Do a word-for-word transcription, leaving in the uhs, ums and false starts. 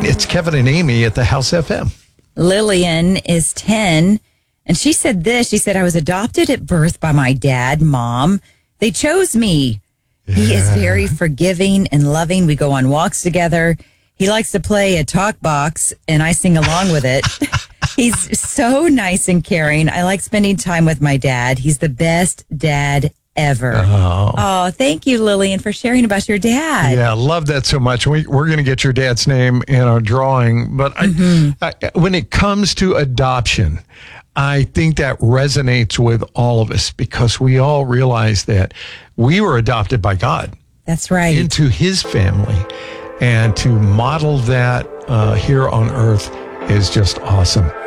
It's Kevin and Amy at the House F M. Lillian is ten, and she said this. She said, I was adopted at birth by my dad, mom. They chose me. Yeah. He is very forgiving and loving. We go on walks together. He likes to play a talk box, and I sing along with it. He's so nice and caring. I like spending time with my dad. He's the best dad ever. Oh. oh, thank you, Lillian, for sharing about your dad. Yeah, love that so much. We, we're going to get your dad's name in our drawing. But mm-hmm. I, I, when it comes to adoption, I think that resonates with all of us because we all realize that we were adopted by God. That's right. Into his family. And to model that uh, here on earth is just awesome.